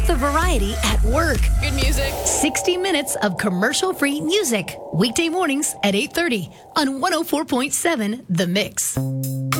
up the variety at work. Good music. 60 minutes of commercial-free music. Weekday mornings at 8:30 on 104.7 The Mix.